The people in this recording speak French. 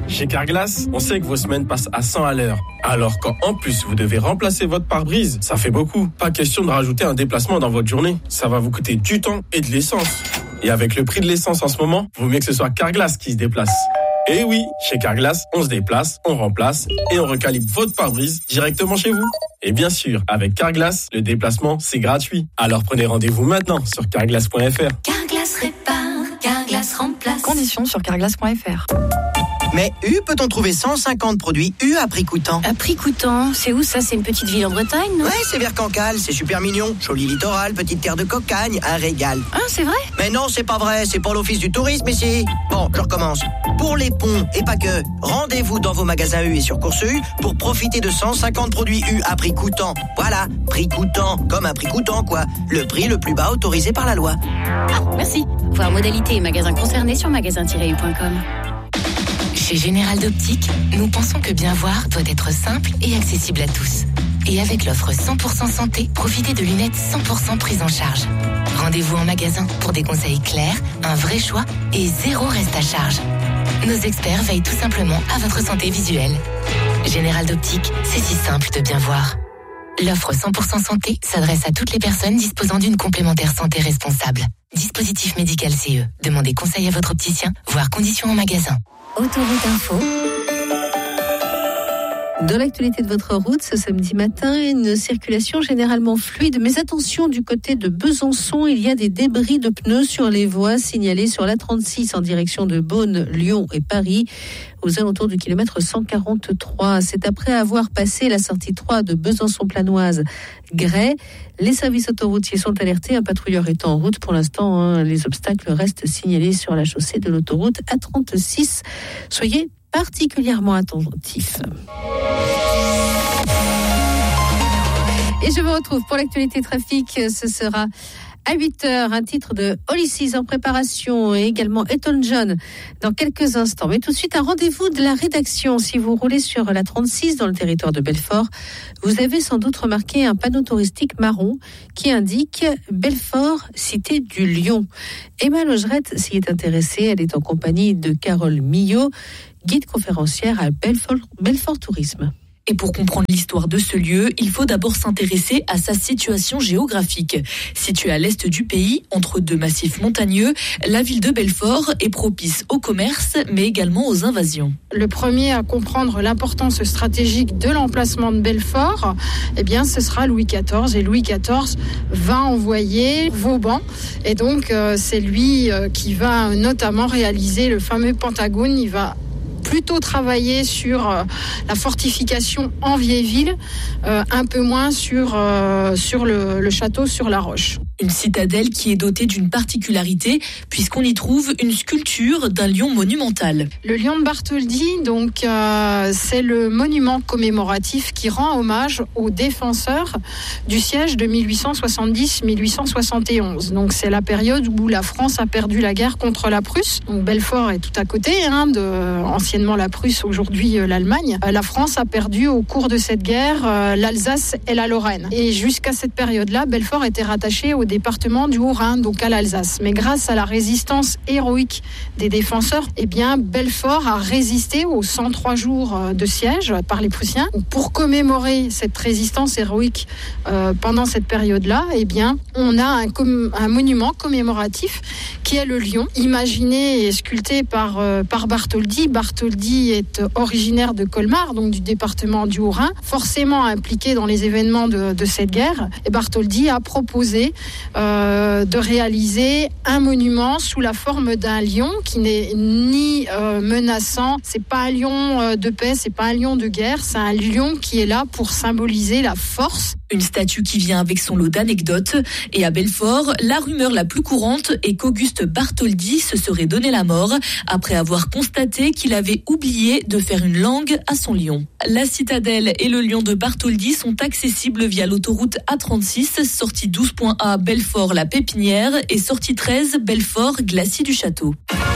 Chez Carglass, on sait que vos semaines passent à 100 à l'heure. Alors quand en plus vous devez remplacer votre pare-brise, ça fait beaucoup. Pas question de rajouter un déplacement dans votre journée. Ça va vous coûter du temps et de l'essence. Et avec le prix de l'essence en ce moment, vaut mieux que ce soit Carglass qui se déplace. Et oui, chez Carglass, on se déplace, on remplace et on recalibre votre pare-brise directement chez vous. Et bien sûr, avec Carglass, le déplacement, c'est gratuit. Alors prenez rendez-vous maintenant sur carglass.fr. Carglass répare, Carglass remplace. Conditions sur carglass.fr. Mais peut-on trouver 150 produits à prix coûtant? À prix coûtant, c'est où ça? C'est une petite ville en Bretagne, non? Ouais, c'est vers Cancale, c'est super mignon. Joli littoral, petite terre de cocagne, un régal. Ah, c'est vrai? Mais non, c'est pas vrai, c'est pour l'office du tourisme ici. Bon, je recommence. Pour les ponts et pas que, rendez-vous dans vos magasins U et sur Course U pour profiter de 150 produits U à prix coûtant. Voilà, prix coûtant, comme un prix coûtant quoi. Le prix le plus bas autorisé par la loi. Ah, merci. Voir modalité et magasins concernés sur magasin-u.com. Chez Général d'Optique, nous pensons que bien voir doit être simple et accessible à tous. Et avec l'offre 100% santé, profitez de lunettes 100% prises en charge. Rendez-vous en magasin pour des conseils clairs, un vrai choix et 0 reste à charge. Nos experts veillent tout simplement à votre santé visuelle. Général d'Optique, c'est si simple de bien voir. L'offre 100% santé s'adresse à toutes les personnes disposant d'une complémentaire santé responsable. Dispositif médical CE. Demandez conseil à votre opticien, voire conditions en magasin. Autoroute Info. Dans l'actualité de votre route, ce samedi matin, une circulation généralement fluide. Mais attention, du côté de Besançon, il y a des débris de pneus sur les voies signalées sur l'A36 en direction de Beaune, Lyon et Paris, aux alentours du kilomètre 143. C'est après avoir passé la sortie 3 de Besançon-Planoise Grès. Les services autoroutiers sont alertés. Un patrouilleur est en route pour l'instant. Les obstacles restent signalés sur la chaussée de l'autoroute A36. Soyez particulièrement attentifs. Et je vous retrouve pour l'actualité trafic. Ce sera à 8h, un titre de Olysses en préparation et également Elton John dans quelques instants. Mais tout de suite, un rendez-vous de la rédaction. Si vous roulez sur la 36 dans le territoire de Belfort, vous avez sans doute remarqué un panneau touristique marron qui indique Belfort, cité du Lion. Emma Logerette s'y est intéressée. Elle est en compagnie de Carole Millot, guide conférencière à Belfort Tourisme. Et pour comprendre l'histoire de ce lieu, il faut d'abord s'intéresser à sa situation géographique. Située à l'est du pays, entre deux massifs montagneux, la ville de Belfort est propice au commerce, mais également aux invasions. Le premier à comprendre l'importance stratégique de l'emplacement de Belfort, ce sera Louis XIV. Et Louis XIV va envoyer Vauban. Et donc, c'est lui qui va notamment réaliser le fameux Pentagone. Il va plutôt travailler sur la fortification en vieille ville, un peu moins sur le château sur la roche. Une citadelle qui est dotée d'une particularité puisqu'on y trouve une sculpture d'un lion monumental. Le lion de Bartholdi, c'est le monument commémoratif qui rend hommage aux défenseurs du siège de 1870-1871. Donc c'est la période où la France a perdu la guerre contre la Prusse. Donc Belfort est tout à côté, anciennement la Prusse, aujourd'hui l'Allemagne. La France a perdu au cours de cette guerre l'Alsace et la Lorraine. Et jusqu'à cette période-là, Belfort était rattaché au département du Haut-Rhin, donc à l'Alsace. Mais grâce à la résistance héroïque des défenseurs, Belfort a résisté aux 103 jours de siège par les Prussiens. Pour commémorer cette résistance héroïque pendant cette période-là, on a un monument commémoratif qui est le lion, imaginé et sculpté par Bartholdi. Bartholdi est originaire de Colmar, donc du département du Haut-Rhin, forcément impliqué dans les événements de cette guerre. Et Bartholdi a proposé de réaliser un monument sous la forme d'un lion qui n'est ni menaçant, c'est pas un lion de paix, c'est pas un lion de guerre, c'est un lion qui est là pour symboliser la force. Une statue qui vient avec son lot d'anecdotes. Et à Belfort, la rumeur la plus courante est qu'Auguste Bartholdi se serait donné la mort après avoir constaté qu'il avait oublié de faire une langue à son lion. La citadelle et le lion de Bartholdi sont accessibles via l'autoroute A36, sortie 12.A Belfort-La Pépinière et sortie 13 Belfort-Glacis du Château.